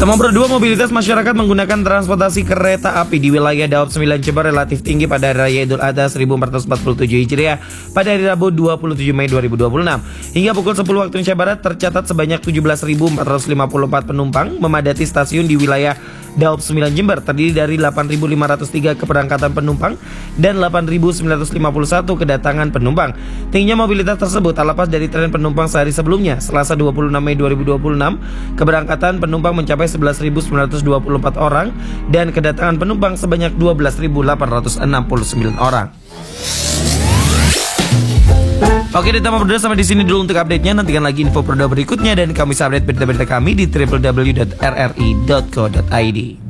Teman berdua, mobilitas masyarakat menggunakan transportasi kereta api di wilayah Daob 9 Jember relatif tinggi pada Hari Raya Idul Adha 1447 Hijriah pada hari Rabu 27 Mei 2026. Hingga pukul 10 waktu Indonesia Barat tercatat sebanyak 17.454 penumpang memadati stasiun di wilayah Daob 9 Jember, terdiri dari 8.503 keberangkatan penumpang dan 8.951 kedatangan penumpang. Tingginya mobilitas tersebut tak lepas dari tren penumpang sehari sebelumnya. Selasa 26 Mei 2026, keberangkatan penumpang mencapai 11.924 orang dan kedatangan penumpang sebanyak 12.869 orang. Oke, ditambah berdua sampai di sini dulu untuk update-nya. Nantikan lagi info produk berikutnya dan kami bisa update berita-berita kami di www.rri.co.id.